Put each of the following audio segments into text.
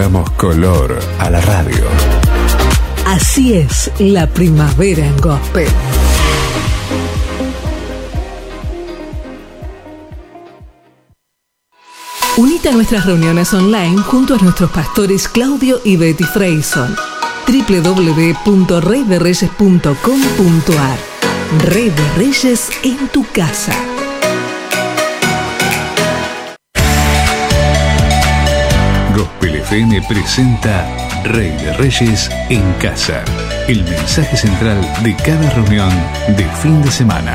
damos color a la radio. Así es la primavera en Gospel. Unite a nuestras reuniones online junto a nuestros pastores Claudio y Betty Freyson. www.reydereyes.com.ar. Rey de Reyes en tu casa. Gospel FM presenta Rey de Reyes en casa. El mensaje central de cada reunión de fin de semana.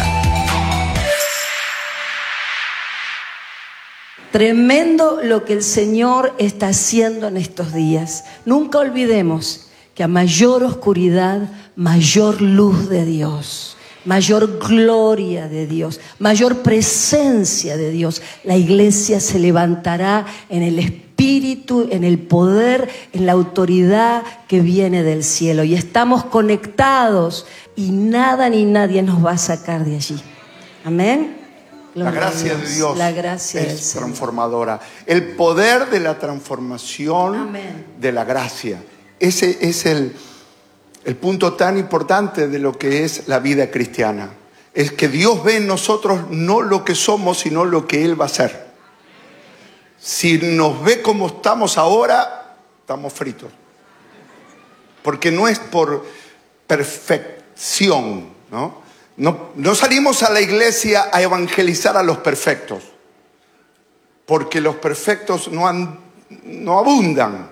Tremendo lo que el Señor está haciendo en estos días. Nunca olvidemos que a mayor oscuridad, mayor luz de Dios, mayor gloria de Dios, mayor presencia de Dios. La iglesia se levantará en el espíritu, en el poder, en la autoridad que viene del cielo. Y estamos conectados y nada ni nadie nos va a sacar de allí. Amén. La gracia de Dios es transformadora. El poder de la transformación. Amén. De la gracia. Ese es el punto tan importante de lo que es la vida cristiana. Es que Dios ve en nosotros no lo que somos, sino lo que Él va a hacer. Si nos ve como estamos ahora, estamos fritos. Porque no es por perfección, ¿no? No salimos a la iglesia a evangelizar a los perfectos, porque los perfectos no abundan.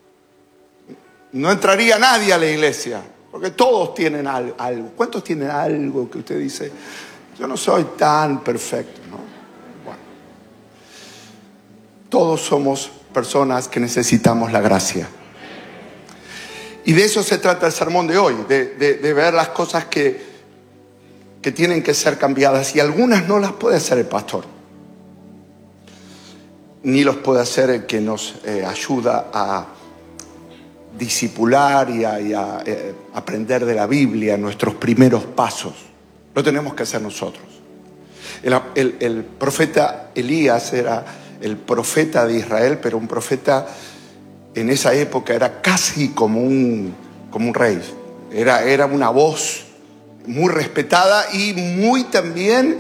No entraría nadie a la iglesia, porque todos tienen algo. ¿Cuántos tienen algo que usted dice, yo no soy tan perfecto, ¿no? Bueno, todos somos personas que necesitamos la gracia. Y de eso se trata el sermón de hoy, de ver las cosas que tienen que ser cambiadas, y algunas no las puede hacer el pastor, ni los puede hacer el que nos ayuda a discipular y a aprender de la Biblia, nuestros primeros pasos. Lo tenemos que hacer nosotros. El profeta Elías era el profeta de Israel, pero un profeta en esa época era casi como un rey. Era una voz muy respetada y muy también,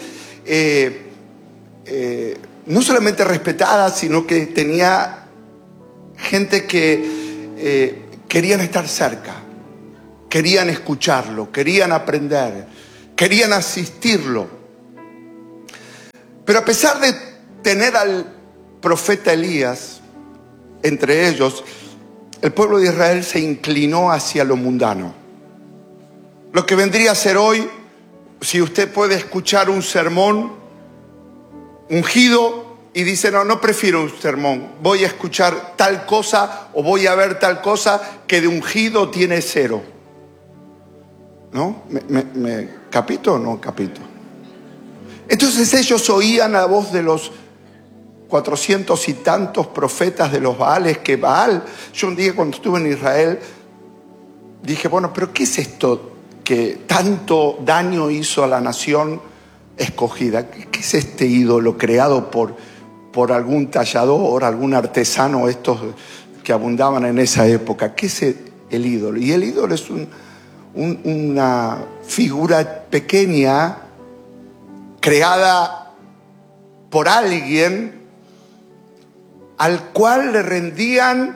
no solamente respetada, sino que tenía gente que querían estar cerca, querían escucharlo, querían aprender, querían asistirlo. Pero a pesar de tener al profeta Elías entre ellos, el pueblo de Israel se inclinó hacia lo mundano. Lo que vendría a ser hoy, si usted puede escuchar un sermón ungido y dice, no prefiero un sermón, voy a escuchar tal cosa o voy a ver tal cosa que de ungido tiene cero. ¿No? ¿Me capito o no capito? Entonces ellos oían la voz de los 400 y tantos profetas de los Baales, que Baal, yo un día cuando estuve en Israel, dije, bueno, pero ¿qué es esto que tanto daño hizo a la nación escogida? ¿Qué es este ídolo creado por algún tallador, algún artesano, estos que abundaban en esa época? ¿Qué es el ídolo? Y el ídolo es una figura pequeña creada por alguien al cual le rendían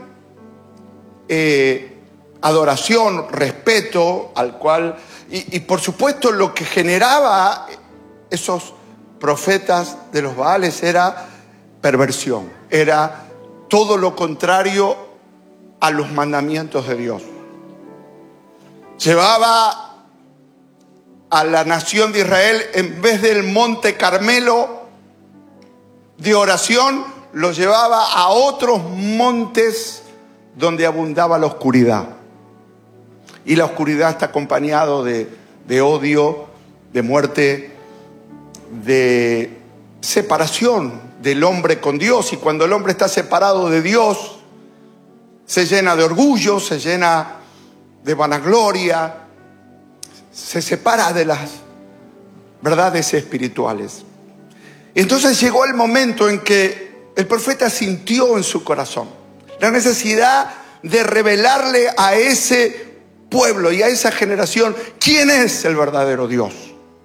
adoración, respeto, al cual y por supuesto lo que generaba esos profetas de los Baales era perversión, era todo lo contrario a los mandamientos de Dios. Llevaba a la nación de Israel, en vez del monte Carmelo de oración, lo llevaba a otros montes donde abundaba la oscuridad. Y la oscuridad está acompañado de odio, de muerte, de separación del hombre con Dios. Y cuando el hombre está separado de Dios, se llena de orgullo, se llena de vanagloria, se separa de las verdades espirituales. Entonces llegó el momento en que el profeta sintió en su corazón. la necesidad de revelarle a ese pueblo y a esa generación quién es el verdadero Dios.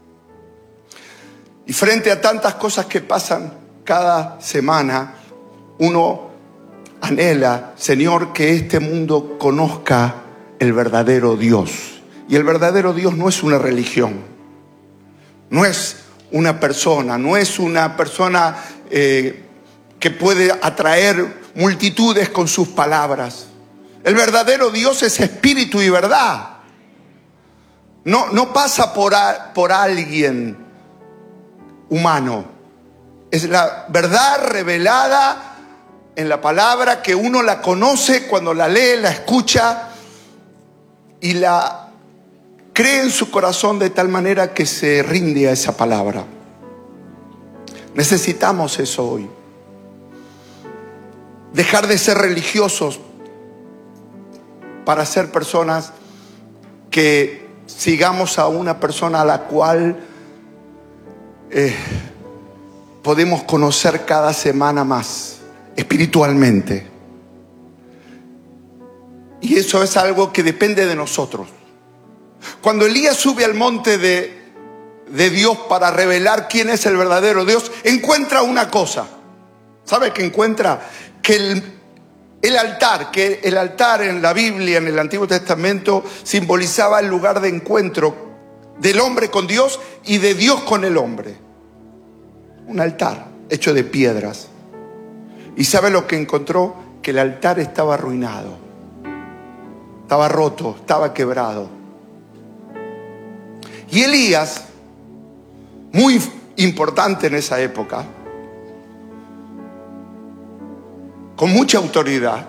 Y frente a tantas cosas que pasan cada semana, uno anhela, Señor, que este mundo conozca el verdadero Dios. Y el verdadero Dios no es una religión, no es una persona, no es una persona que puede atraer multitudes con sus palabras. El verdadero Dios es espíritu y verdad. No pasa por alguien humano. Es la verdad revelada en la palabra, que uno la conoce cuando la lee, la escucha y la cree en su corazón de tal manera que se rinde a esa palabra. Necesitamos eso hoy. Dejar de ser religiosos para ser personas que sigamos a una persona a la cual podemos conocer cada semana más espiritualmente. Y eso es algo que depende de nosotros. Cuando Elías sube al monte de Dios para revelar quién es el verdadero Dios, encuentra una cosa. ¿Sabe qué encuentra? Que el altar en la Biblia, en el Antiguo Testamento, simbolizaba el lugar de encuentro del hombre con Dios y de Dios con el hombre. Un altar hecho de piedras. ¿Y sabe lo que encontró? Que el altar estaba arruinado, estaba roto, estaba quebrado. Y Elías, muy importante en esa época, con mucha autoridad,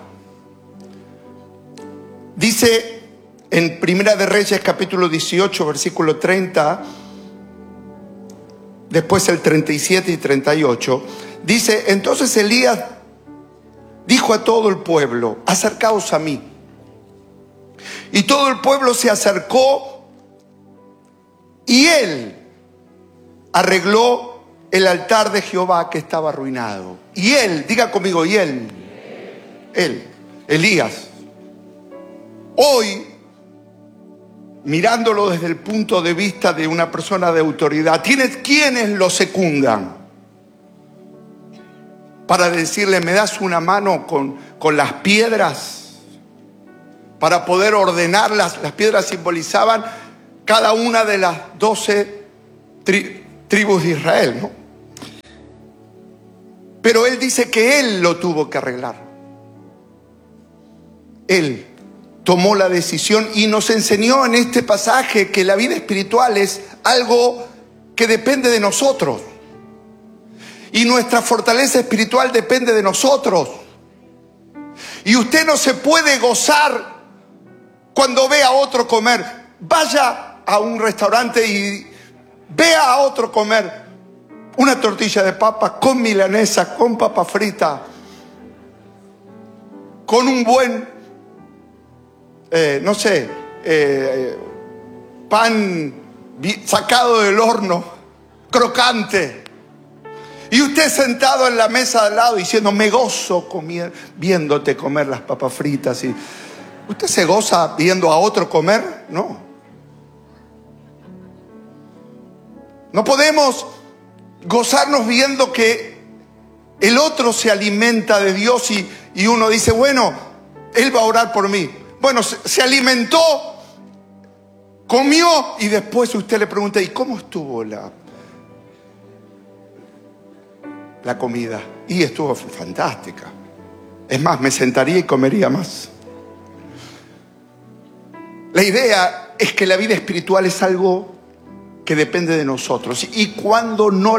dice en Primera de Reyes capítulo 18 versículo 30, después el 37 y 38, dice: entonces Elías dijo a todo el pueblo: acercaos a mí. Y todo el pueblo se acercó y él arregló el altar de Jehová que estaba arruinado. Y él, diga conmigo, y él, Elías, hoy, mirándolo desde el punto de vista de una persona de autoridad, ¿tienes quienes lo secundan? Para decirle: ¿me das una mano con las piedras? Para poder ordenarlas. Las piedras simbolizaban cada una de las 12 tribus de Israel, ¿no? Pero él dice que él lo tuvo que arreglar. Él tomó la decisión y nos enseñó en este pasaje que la vida espiritual es algo que depende de nosotros. Y nuestra fortaleza espiritual depende de nosotros. Y usted no se puede gozar cuando ve a otro comer. Vaya a un restaurante y vea a otro comer una tortilla de papa con milanesa, con papa frita, con un buen, pan sacado del horno, crocante. Y usted sentado en la mesa al lado diciendo: me gozo viéndote comer las papas fritas. Y ¿usted se goza viendo a otro comer? No. No podemos gozarnos viendo que el otro se alimenta de Dios y uno dice: bueno, Él va a orar por mí. Bueno, se alimentó, comió, y después usted le pregunta: ¿y cómo estuvo la comida? Y estuvo fantástica. Es más, me sentaría y comería más. La idea es que la vida espiritual es algo que depende de nosotros. Y cuando no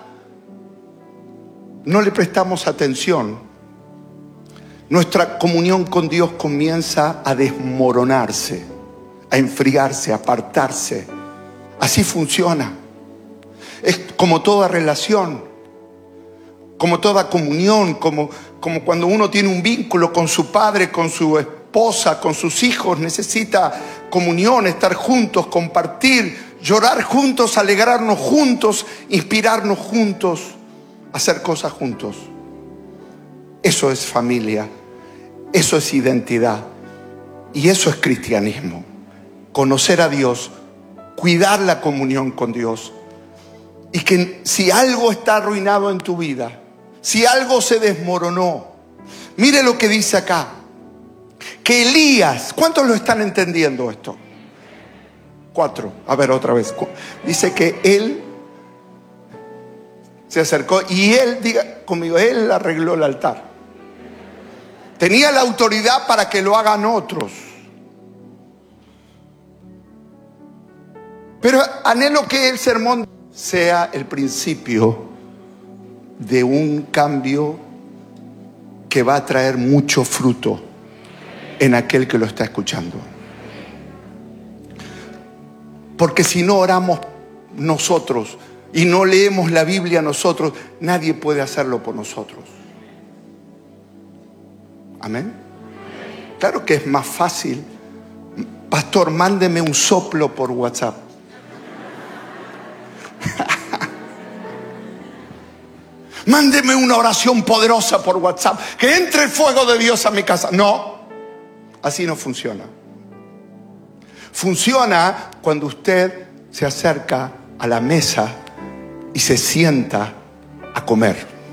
le prestamos atención, nuestra comunión con Dios comienza a desmoronarse, a enfriarse, a apartarse. Así funciona. Es como toda relación, como toda comunión, como cuando uno tiene un vínculo con su padre, con su esposa, con sus hijos. Necesita comunión, estar juntos, compartir, llorar juntos, alegrarnos juntos, inspirarnos juntos, hacer cosas juntos. Eso es familia. Eso es identidad. Y eso es cristianismo. Conocer a Dios, cuidar la comunión con Dios. Y que si algo está arruinado en tu vida, si algo se desmoronó, mire lo que dice acá. Que Elías, ¿cuántos lo están entendiendo esto? 4, a ver otra vez. Dice que él se acercó y él, diga conmigo, él arregló el altar. Tenía la autoridad para que lo hagan otros. Pero anhelo que el sermón sea el principio de un cambio que va a traer mucho fruto en aquel que lo está escuchando. Porque si no oramos nosotros y no leemos la Biblia nosotros, nadie puede hacerlo por nosotros. Amén. Claro que es más fácil. Pastor, mándeme un soplo por WhatsApp. Mándeme una oración poderosa por WhatsApp. Que entre el fuego de Dios a mi casa. No, así no funciona. Funciona cuando usted se acerca a la mesa y se sienta a comer.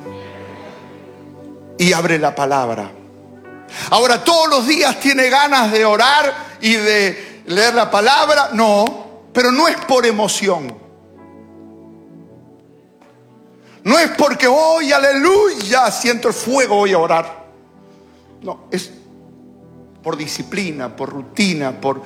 Y abre la palabra. Ahora, ¿todos los días tiene ganas de orar y de leer la palabra? No, pero no es por emoción. No es porque hoy, aleluya, siento el fuego, voy a orar. No, es por disciplina, por rutina, por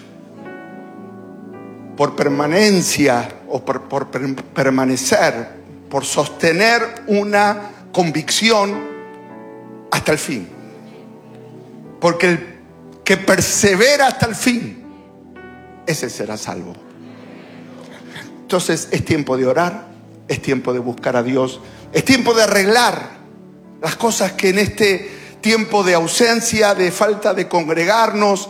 permanencia o por permanecer, por sostener una convicción hasta el fin. Porque el que persevera hasta el fin, ese será salvo. Entonces es tiempo de orar, es tiempo de buscar a Dios, es tiempo de arreglar las cosas que en este tiempo de ausencia, de falta de congregarnos,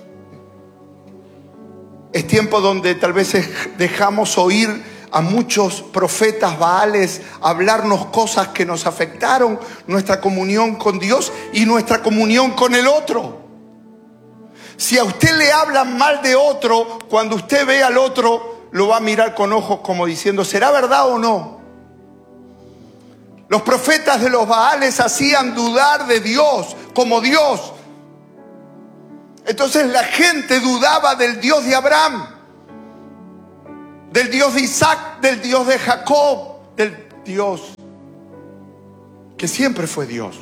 es tiempo donde tal vez dejamos oír a muchos profetas baales hablarnos cosas que nos afectaron nuestra comunión con Dios y nuestra comunión con el otro. Si a usted le hablan mal de otro, cuando usted ve al otro, lo va a mirar con ojos como diciendo, ¿será verdad o no? Los profetas de los baales hacían dudar de Dios como Dios. Entonces la gente dudaba del Dios de Abraham, del Dios de Isaac, del Dios de Jacob, del Dios que siempre fue Dios.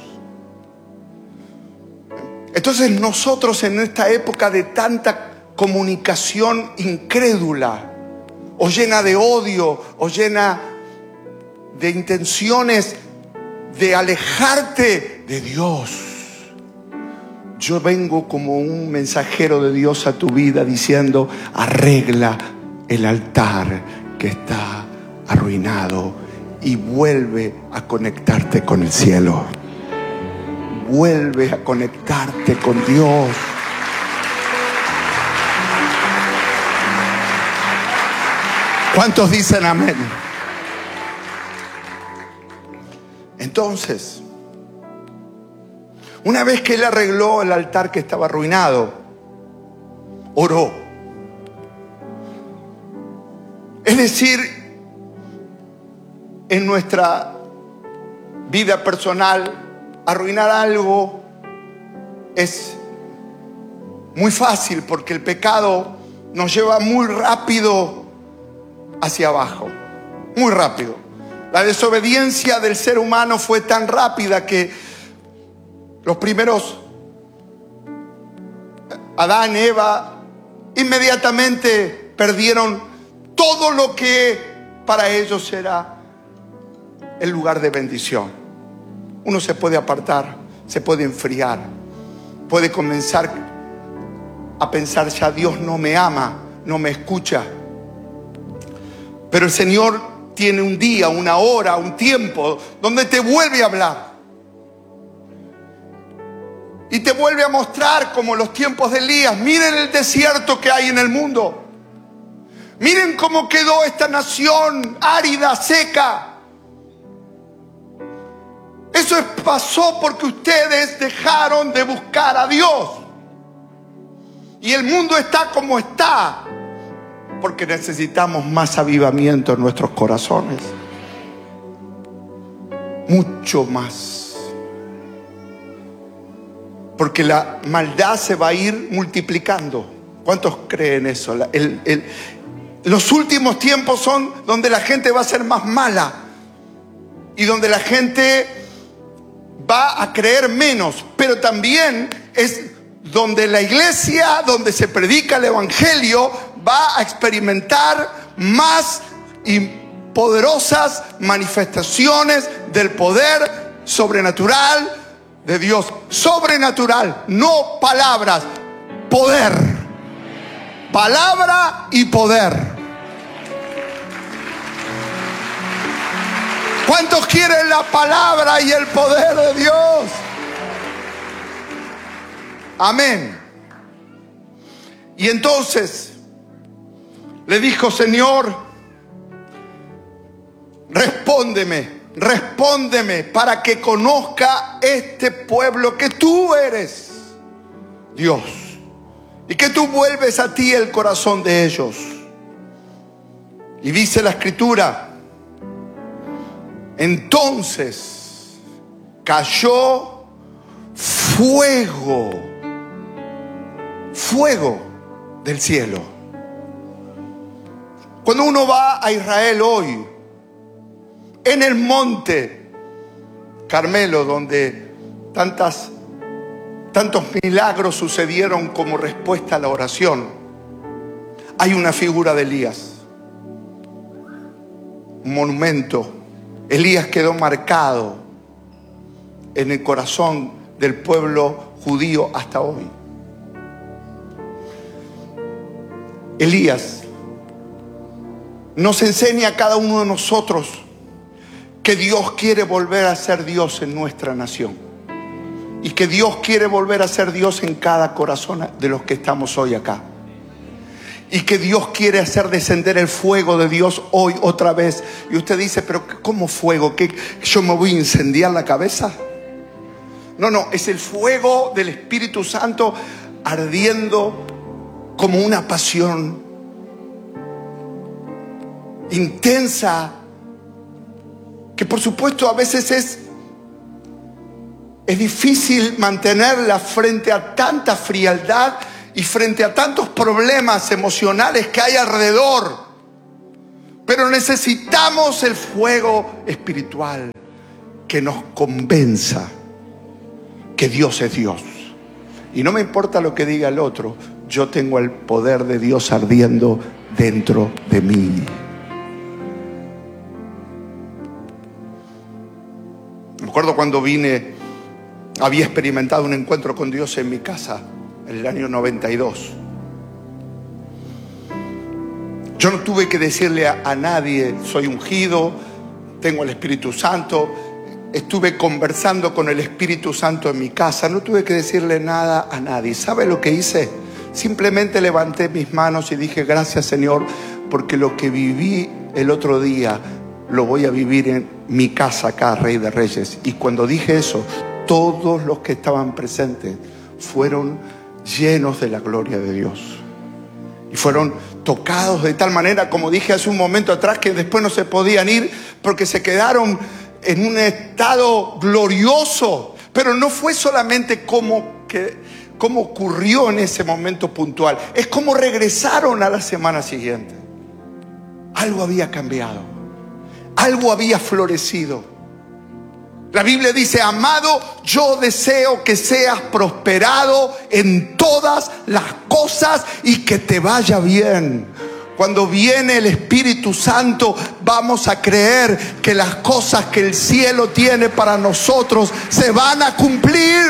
Entonces nosotros en esta época de tanta comunicación incrédula, o llena de odio, o llena de intenciones de alejarte de Dios, yo vengo como un mensajero de Dios a tu vida diciendo, arregla el altar que está arruinado y vuelve a conectarte con el cielo. Vuelve a conectarte con Dios. ¿Cuántos dicen amén? Entonces, una vez que él arregló el altar que estaba arruinado, oró. Es decir, en nuestra vida personal, arruinar algo es muy fácil porque el pecado nos lleva muy rápido hacia abajo. Muy rápido. La desobediencia del ser humano fue tan rápida que los primeros, Adán, Eva, inmediatamente perdieron todo lo que para ellos era el lugar de bendición. Uno se puede apartar, se puede enfriar, puede comenzar a pensar, ya Dios no me ama, no me escucha. Pero el Señor tiene un día, una hora, un tiempo donde te vuelve a hablar. Y te vuelve a mostrar como los tiempos de Elías. Miren el desierto que hay en el mundo. Miren cómo quedó esta nación árida, seca. Es eso pasó porque ustedes dejaron de buscar a Dios. Y el mundo está como está porque necesitamos más avivamiento en nuestros corazones. Mucho más. Porque la maldad se va a ir multiplicando. ¿Cuántos creen eso? Los últimos tiempos son donde la gente va a ser más mala y donde la gente va a creer menos, pero también es donde la iglesia, donde se predica el evangelio, va a experimentar más y poderosas manifestaciones del poder sobrenatural de Dios. Sobrenatural, no palabras, poder. Palabra y poder. ¿Cuántos quieren la palabra y el poder de Dios? Amén. Y entonces le dijo: Señor, respóndeme para que conozca este pueblo que tú eres Dios y que tú vuelves a ti el corazón de ellos. Y dice la Escritura: entonces cayó fuego del cielo. Cuando uno va a Israel hoy, en el monte Carmelo, donde tantos milagros sucedieron como respuesta a la oración, hay una figura de Elías, un monumento. Elías quedó marcado en el corazón del pueblo judío hasta hoy. Elías nos enseña a cada uno de nosotros que Dios quiere volver a ser Dios en nuestra nación y que Dios quiere volver a ser Dios en cada corazón de los que estamos hoy acá, y que Dios quiere hacer descender el fuego de Dios hoy otra vez. Y usted dice: pero ¿cómo fuego? ¿Qué, yo me voy a incendiar la cabeza? No, es el fuego del Espíritu Santo ardiendo como una pasión intensa, que por supuesto a veces es difícil mantenerla frente a tanta frialdad y frente a tantos problemas emocionales que hay alrededor. Pero necesitamos el fuego espiritual que nos convenza que Dios es Dios. Y no me importa lo que diga el otro, yo tengo el poder de Dios ardiendo dentro de mí. Me acuerdo cuando vine, había experimentado un encuentro con Dios en mi casa en el año 92. Yo no tuve que decirle a nadie: soy ungido, tengo el Espíritu Santo. Estuve conversando con el Espíritu Santo en mi casa. No tuve que decirle nada a nadie. ¿Sabe lo que hice? Simplemente levanté mis manos y dije: gracias, Señor, porque lo que viví el otro día lo voy a vivir en mi casa acá, Rey de Reyes. Y cuando dije eso, todos los que estaban presentes fueron llenos de la gloria de Dios. Y fueron tocados de tal manera, como dije hace un momento atrás, que después no se podían ir porque se quedaron en un estado glorioso. Pero no fue solamente cómo ocurrió en ese momento puntual, es cómo regresaron a la semana siguiente. Algo había cambiado, algo había florecido. La Biblia dice: amado, yo deseo que seas prosperado en todas las cosas y que te vaya bien. Cuando viene el Espíritu Santo, vamos a creer que las cosas que el cielo tiene para nosotros se van a cumplir.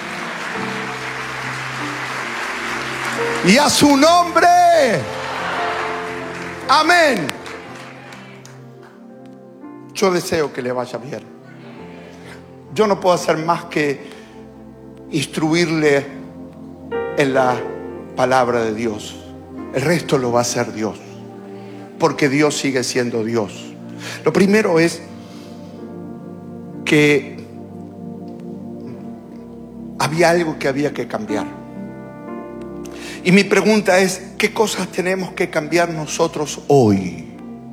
Y a su nombre, amén. Yo deseo que le vaya bien. Yo no puedo hacer más que instruirle en la palabra de Dios. El resto lo va a hacer Dios, porque Dios sigue siendo Dios. Lo primero es que había algo que había que cambiar. Y mi pregunta es, ¿qué cosas tenemos que cambiar nosotros hoy?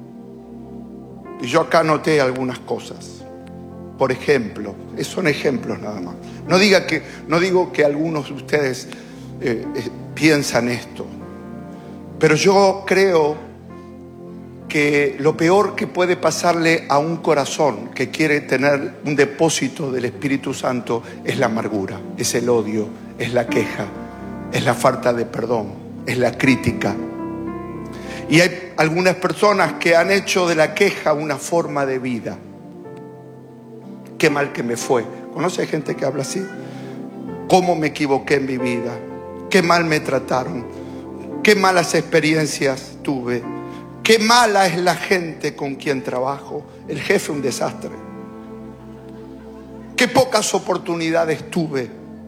Y yo acá anoté algunas cosas. Por ejemplo, son ejemplos nada más. No digo que algunos de ustedes piensan esto, pero yo creo que lo peor que puede pasarle a un corazón que quiere tener un depósito del Espíritu Santo es la amargura, es el odio, es la queja, es la falta de perdón, es la crítica. Y hay algunas personas que han hecho de la queja una forma de vida. Qué mal que me fue. ¿Conoce gente que habla así? ¿Cómo me equivoqué en mi vida? Qué mal me trataron. Qué malas experiencias tuve. Qué mala es la gente con quien trabajo. El jefe un desastre. Qué pocas oportunidades tuve.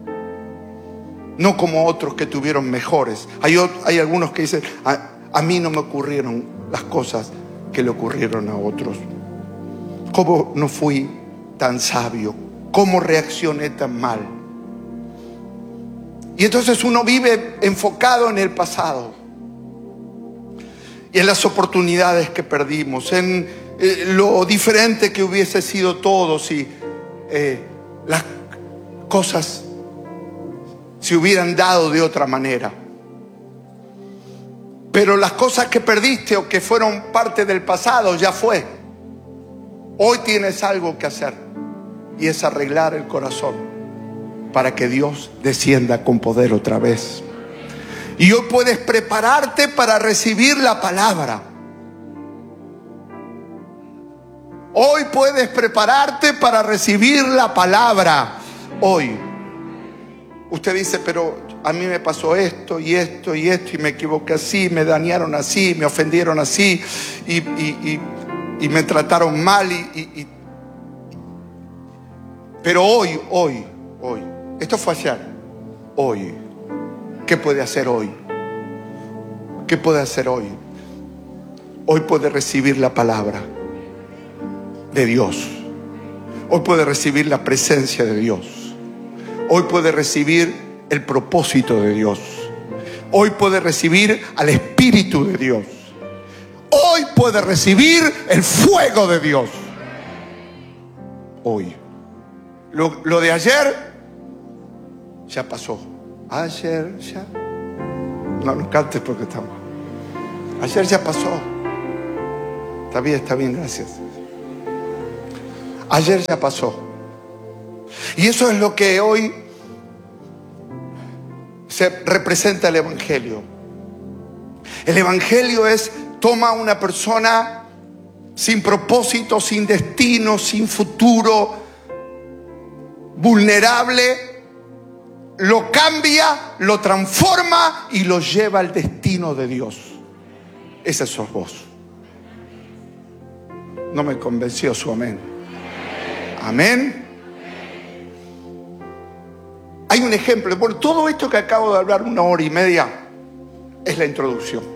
No como otros que tuvieron mejores. Hay algunos que dicen, a mí no me ocurrieron las cosas que le ocurrieron a otros. ¿Cómo no fui tan sabio? ¿Cómo reaccioné tan mal? Y entonces uno vive enfocado en el pasado y en las oportunidades que perdimos, en lo diferente que hubiese sido todo si las cosas se hubieran dado de otra manera. Pero las cosas que perdiste o que fueron parte del pasado ya fue. Hoy tienes algo que hacer y es arreglar el corazón para que Dios descienda con poder otra vez. Y hoy puedes prepararte para recibir la palabra. Hoy puedes prepararte para recibir la palabra. Hoy. Usted dice, pero a mí me pasó esto y esto y esto y me equivoqué así, me dañaron así, me ofendieron así y me trataron mal pero hoy, esto fue ayer, hoy, ¿qué puede hacer hoy? ¿Qué puede hacer hoy? Hoy puede recibir la palabra de Dios. Hoy puede recibir la presencia de Dios. Hoy puede recibir el propósito de Dios. Hoy puede recibir al Espíritu de Dios. Hoy puede recibir el fuego de Dios. Hoy. Lo de ayer ya pasó. Ayer ya. No cantes porque estamos. Ayer ya pasó. Está bien, gracias. Ayer ya pasó. Y eso es lo que hoy se representa el Evangelio. El Evangelio es, toma a una persona sin propósito, sin destino, sin futuro, vulnerable, lo cambia, lo transforma y lo lleva al destino de Dios. Ese sos vos. No me convenció su amén. Amén. Hay un ejemplo. Por todo esto que acabo de hablar, 1 hora y media, es la introducción.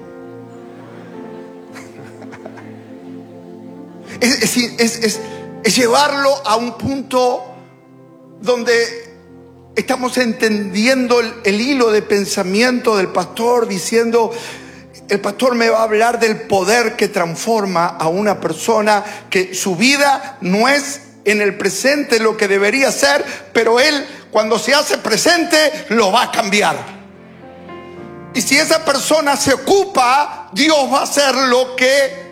Es llevarlo a un punto donde estamos entendiendo el hilo de pensamiento del pastor, diciendo, el pastor me va a hablar del poder que transforma a una persona, que su vida no es en el presente lo que debería ser, pero él, cuando se hace presente, lo va a cambiar. Y si esa persona se ocupa, Dios va a hacer lo que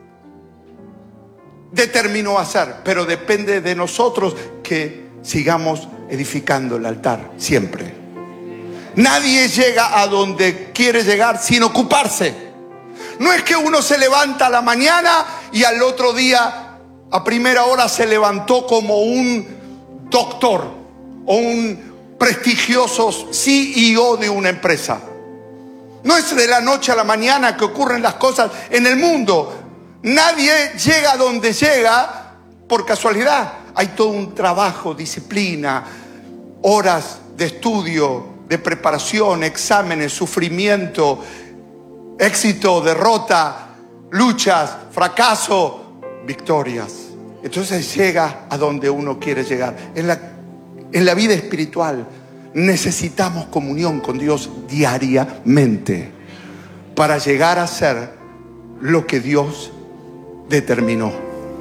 determinó hacer. Pero depende de nosotros que sigamos edificando el altar siempre. Nadie llega a donde quiere llegar sin ocuparse. No es que uno se levanta a la mañana y al otro día a primera hora se levantó como un doctor o un prestigioso CEO de una empresa. No es de la noche a la mañana que ocurren las cosas en el mundo. Nadie llega a donde llega por casualidad. Hay todo un trabajo, disciplina, horas de estudio, de preparación, exámenes, sufrimiento, éxito, derrota, luchas, fracaso, victorias. Entonces llega a donde uno quiere llegar. En la vida espiritual, Necesitamos comunión con Dios diariamente para llegar a ser lo que Dios determinó.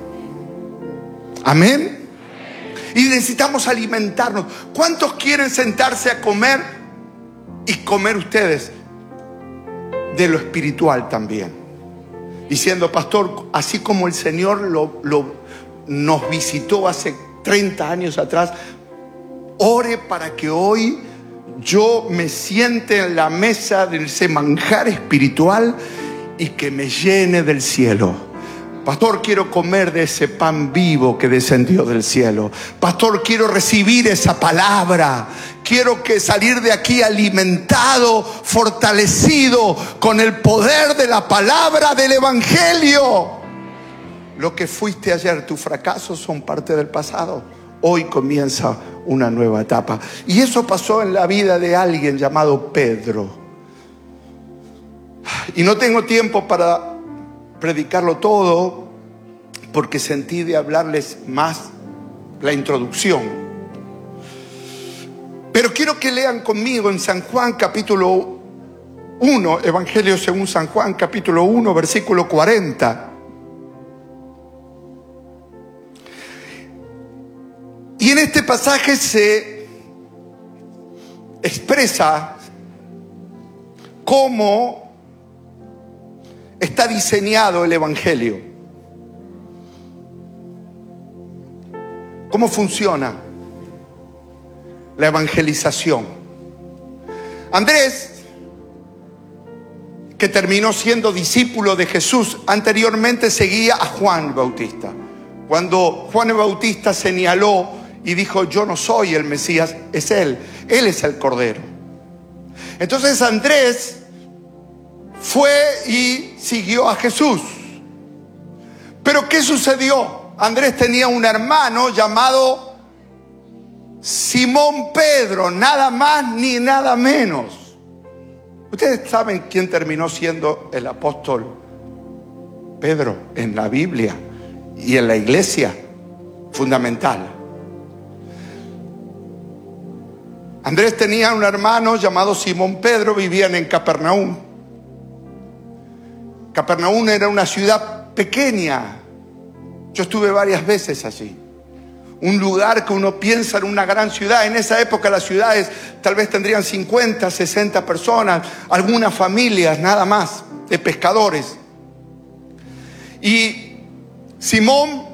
Amén. Y necesitamos alimentarnos. ¿Cuántos quieren sentarse a comer y comer ustedes de lo espiritual también? Diciendo, pastor, así como el Señor nos visitó hace 30 años atrás, ore para que hoy yo me siente en la mesa de ese manjar espiritual y que me llene del cielo. Pastor, quiero comer de ese pan vivo que descendió del cielo. Pastor, quiero recibir esa palabra. Quiero que salir de aquí alimentado, fortalecido con el poder de la palabra del Evangelio. Lo que fuiste ayer, tus fracasos son parte del pasado. Hoy comienza una nueva etapa. Y eso pasó en la vida de alguien llamado Pedro. Y no tengo tiempo para predicarlo todo, porque sentí de hablarles más la introducción. Pero quiero que lean conmigo en San Juan capítulo 1, Evangelio según San Juan capítulo 1, versículo 40. Y en este pasaje se expresa cómo está diseñado el Evangelio. ¿Cómo funciona la evangelización? Andrés, que terminó siendo discípulo de Jesús, anteriormente seguía a Juan Bautista. Cuando Juan el Bautista señaló y dijo, yo no soy el Mesías, es Él es el Cordero. Entonces Andrés fue y siguió a Jesús. Pero ¿qué sucedió? Andrés tenía un hermano llamado Simón Pedro, nada más ni nada menos. ¿Ustedes saben quién terminó siendo el apóstol Pedro en la Biblia y en la iglesia? Fundamental. Andrés tenía un hermano llamado Simón Pedro, vivían en Capernaum. Capernaum era una ciudad pequeña. Yo estuve varias veces allí. Un lugar que uno piensa en una gran ciudad. En esa época las ciudades tal vez tendrían 50, 60 personas, algunas familias nada más de pescadores. Y Simón